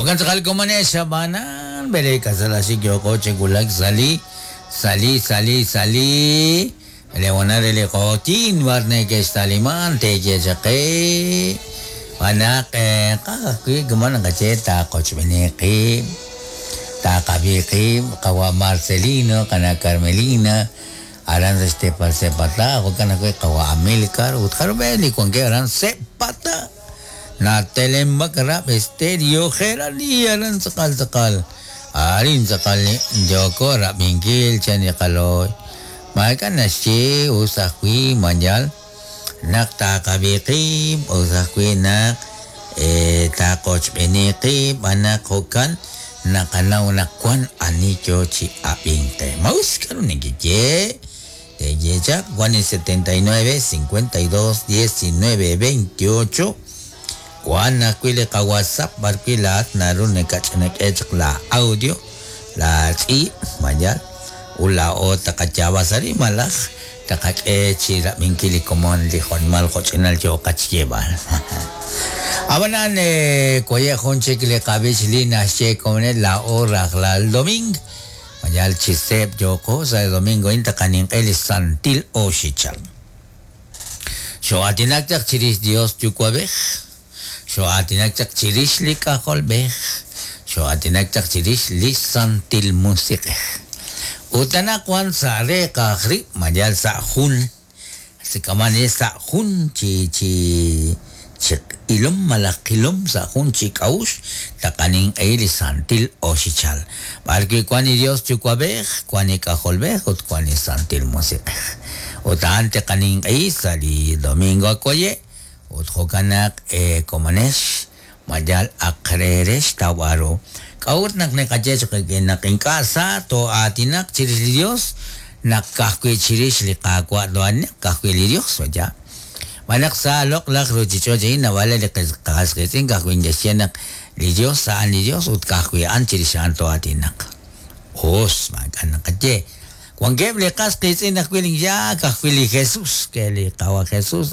Huwag sakal ko man sa banan. Bere ka sa lasig yo ko gulag sali. Lewana rele ko tin warne ke staliman teje jake. Anak kakakui gimana ngaceta coach beneki. Takabiki kawa Marcelino kana Carmelina. Aran Stepal sepata ako kana ko kawa Amilcar utkar beli kon ke aran sepata na telembak rap stereo herali aran sakal arin sakal joko rap mingkil chani kaloy maka nasi usakwi manjal nak takabiki usakwi nak takoch beniki anak hokan nakanaw nakwan ani chochi apinte maus karon ngiye Yeja, 79 52 19 28 Juana Quile ka WhatsApp barquilat naroon nagkachanak la audio la chi mayal ula o takachawa sari malak takak chira minkili komon lihon mal ko channel jo kachieban abanan koye honche kile kabishli na she komne la ora la domingo Mayal chisep joko sa domingo inta kaning el santil oshichal. So atinaktak chiris Dios chukwabeh. So atinaktak chiris likakolbeh. So atinaktak chiris li santil musike. Utanakwan sa re kakri mayal sa hun. Si kamane sa hun chi ilum malakilum sa hun chikaus takaning el santil oshichal. Porque cuando Dios chukwabeh, cuando kaholbeh, o cuando santil musik. O tante kaning sali domingo akoye, o tkokanak komanesh, majal akreresh tawaro. Kaut nak nekajes nak ingkasa to atinak chiris Dios, nak kahkwe chiris likakwa doan kahkwe Dios saja. Manak sa lok rojicho jain nawala lekas kesin kahkwe nak Dios saan Dios ut kahkwe an chirisan to atinak. Os maganak kaje. Kuang geble kas kesin nakwiling ya kahkwe Jesus kele kawa Jesus